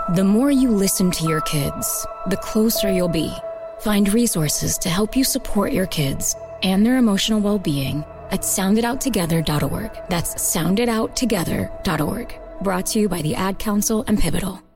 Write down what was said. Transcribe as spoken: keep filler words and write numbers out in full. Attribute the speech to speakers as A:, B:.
A: The more you listen to your kids, the closer you'll be. Find resources to help you support your kids and their emotional well-being at sound it out together dot org. That's sound it out together dot org. Brought to you by the Ad Council and Pivotal.